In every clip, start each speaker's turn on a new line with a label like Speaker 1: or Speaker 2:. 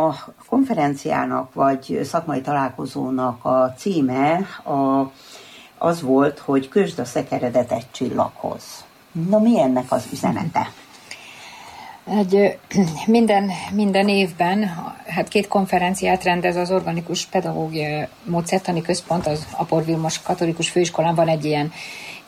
Speaker 1: A konferenciának vagy szakmai találkozónak a címe az volt, hogy kösd a szekeredet egy csillaghoz. Na, mi ennek az üzenete?
Speaker 2: Minden évben 2 konferenciát rendez az Organikus Pedagógia Módszertani Központ, az Apor Vilmos Katolikus Főiskolán van egy ilyen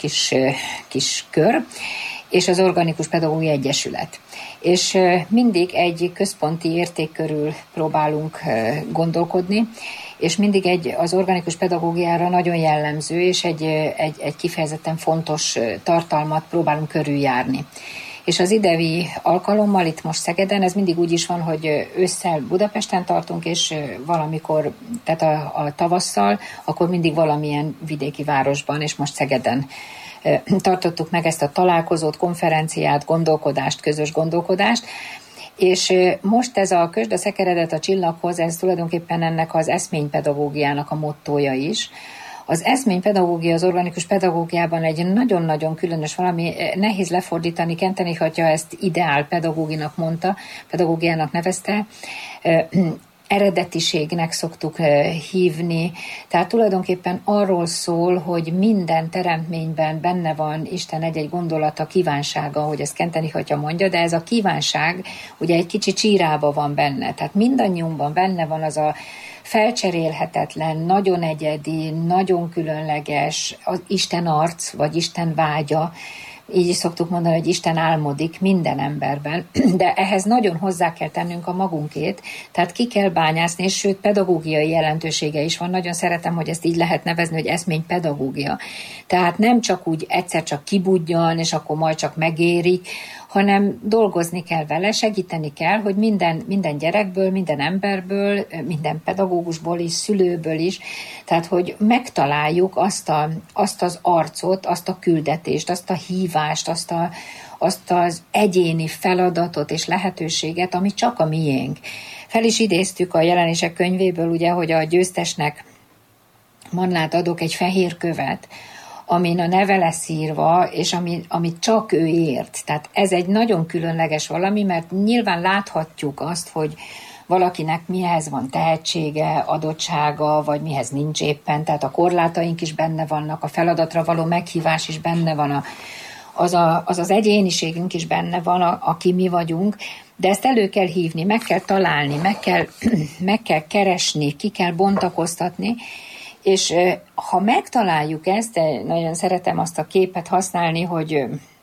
Speaker 2: kis kör, és az Organikus Pedagógia Egyesület. És mindig egy központi érték körül próbálunk gondolkodni, és mindig az organikus pedagógiára nagyon jellemző, és egy kifejezetten fontos tartalmat próbálunk körüljárni. És az idei alkalommal itt most Szegeden, ez mindig úgy is van, hogy ősszel Budapesten tartunk, és valamikor, tehát a tavasszal, akkor mindig valamilyen vidéki városban, és most Szegeden tartottuk meg ezt a találkozót, konferenciát, gondolkodást, közös gondolkodást, és most ez a kösd a szekeredet a csillaghoz, ez tulajdonképpen ennek az eszménypedagógiának a mottója is. Az eszménypedagógia az organikus pedagógiában egy nagyon-nagyon különös valami, nehéz lefordítani. Kentenich atya ezt ideál pedagógiának nevezte, eredetiségnek szoktuk hívni, tehát tulajdonképpen arról szól, hogy minden teremtményben benne van Isten egy-egy gondolata, kívánsága, ahogy ezt Kentenich atya mondja, de ez a kívánság ugye egy kicsi csírába van benne, tehát mindannyiunkban benne van az a felcserélhetetlen, nagyon egyedi, nagyon különleges az Isten arc, vagy Isten vágya, így is szoktuk mondani, hogy Isten álmodik minden emberben, de ehhez nagyon hozzá kell tennünk a magunkét, tehát ki kell bányászni, és sőt pedagógiai jelentősége is van. Nagyon szeretem, hogy ezt így lehet nevezni, hogy eszménypedagógia. Tehát nem csak úgy egyszer csak kibudjan, és akkor majd csak megérik, hanem dolgozni kell vele, segíteni kell, hogy minden gyerekből, minden emberből, minden pedagógusból is, szülőből is, tehát hogy megtaláljuk azt az arcot, azt a küldetést, azt a hívást, azt az egyéni feladatot és lehetőséget, ami csak a miénk. Fel is idéztük a Jelenések könyvéből, ugye, hogy a győztesnek Mannát adok, egy fehér követ, amin a neve lesz írva, és amit csak ő ért. Tehát ez egy nagyon különleges valami, mert nyilván láthatjuk azt, hogy valakinek mihez van tehetsége, adottsága, vagy mihez nincs éppen, tehát a korlátaink is benne vannak, a feladatra való meghívás is benne van, az egyéniségünk is benne van, aki mi vagyunk, de ezt elő kell hívni, meg kell találni, meg kell keresni, ki kell bontakoztatni, és ha megtaláljuk ezt, nagyon szeretem azt a képet használni, hogy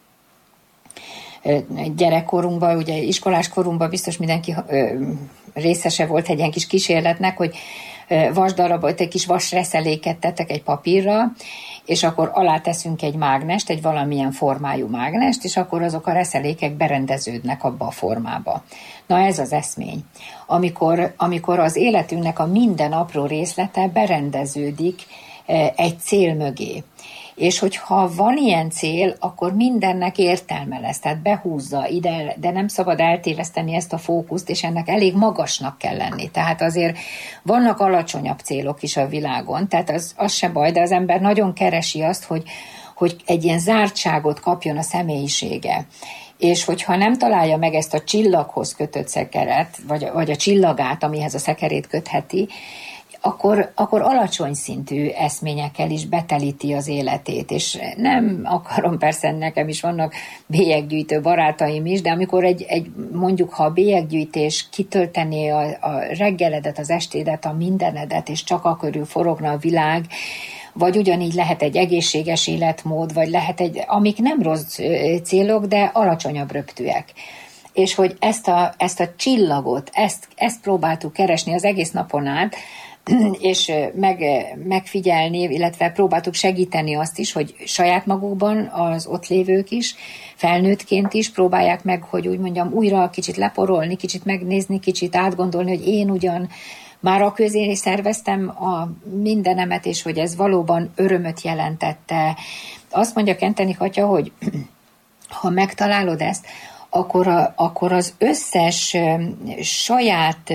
Speaker 2: gyerekkorunkban, ugye iskoláskorunkban biztos mindenki részese volt egy ilyen kis kísérletnek, hogy vasdarabot, egy kis vasreszeléket tettek egy papírra, és akkor alá teszünk egy mágnest, egy valamilyen formájú mágnest, és akkor azok a reszelékek berendeződnek abba a formába. Na ez az eszmény. Amikor az életünknek a minden apró részlete berendeződik egy cél mögé. És hogyha van ilyen cél, akkor mindennek értelme lesz, tehát behúzza ide, de nem szabad eltéveszteni ezt a fókuszt, és ennek elég magasnak kell lenni. Tehát azért vannak alacsonyabb célok is a világon, tehát az se baj, de az ember nagyon keresi azt, hogy egy ilyen zártságot kapjon a személyisége. És hogyha nem találja meg ezt a csillaghoz kötött szekeret, vagy a csillagát, amihez a szekerét kötheti, akkor alacsony szintű eszményekkel is betelíti az életét, és nem akarom, persze nekem is vannak bélyeggyűjtő barátaim is, de amikor mondjuk, ha a bélyeggyűjtés kitöltené a reggeledet, az estédet, a mindenedet, és csak akörül forogna a világ, vagy ugyanígy lehet egy egészséges életmód, vagy lehet amik nem rossz célok, de alacsonyabb röptűek. És hogy ezt a csillagot, ezt próbáltuk keresni az egész napon át, és megfigyelni, illetve próbáltuk segíteni azt is, hogy saját magukban az ott lévők is, felnőttként is próbálják meg, hogy úgy mondjam, újra kicsit leporolni, kicsit megnézni, kicsit átgondolni, hogy én ugyan már a közé szerveztem a mindenemet, és hogy ez valóban örömöt jelentette. Azt mondja Kentenich atya, hogy ha megtalálod ezt, akkor az összes saját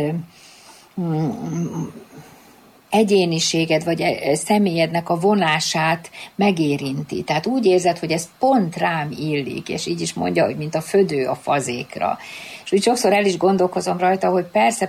Speaker 2: egyéniséged, vagy személyednek a vonását megérinti. Tehát úgy érzed, hogy ez pont rám illik, és így is mondja, hogy mint a födő a fazékra. És úgy sokszor el is gondolkozom rajta, hogy persze